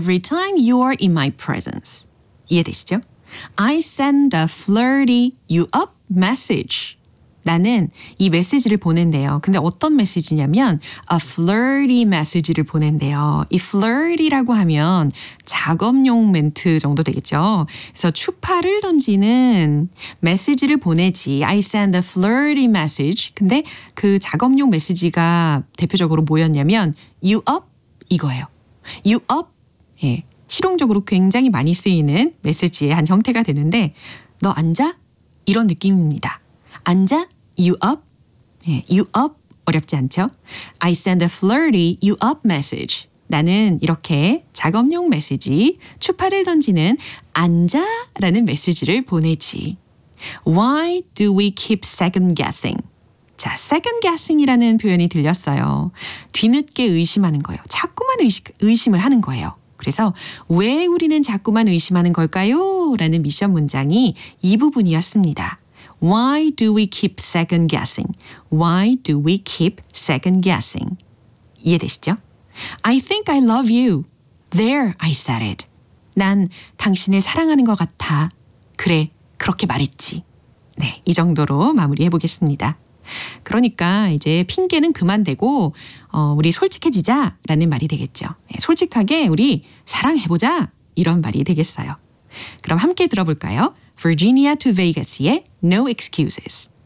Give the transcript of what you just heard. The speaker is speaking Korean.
every time you're in my presence. 이해되시죠? I send a flirty you up message. 나는 이 메시지를 보낸대요. 근데 어떤 메시지냐면 a flirty message를 보낸대요. 이 flirty라고 하면 작업용 멘트 정도 되겠죠. 그래서 추파를 던지는 메시지를 보내지. I send a flirty message. 근데 그 작업용 메시지가 대표적으로 뭐였냐면 you up 이거예요. you up. 예. 실용적으로 굉장히 많이 쓰이는 메시지의 한 형태가 되는데 너 앉아? 이런 느낌입니다. 앉아? You up? 예, you up 어렵지 않죠? I send a flirty you up message. 나는 이렇게 작업용 메시지, 추파를 던지는 앉아라는 메시지를 보내지. Why do we keep second guessing? 자, second guessing이라는 표현이 들렸어요. 뒤늦게 의심하는 거예요. 자꾸만 의심을 하는 거예요. 그래서 왜 우리는 자꾸만 의심하는 걸까요? 라는 미션 문장이 이 부분이었습니다. Why do we keep second guessing? Why do we keep second guessing? 이해되시죠? I think I love you. There, I said it. 난 당신을 사랑하는 것 같아. 그래, 그렇게 말했지. 네, 이 정도로 마무리해 보겠습니다. 그러니까 이제 핑계는 그만 대고 우리 솔직해지자라는 말이 되겠죠. 솔직하게 우리 사랑해보자 이런 말이 되겠어요. 그럼 함께 들어볼까요? Virginia to Vegas의 No Excuses.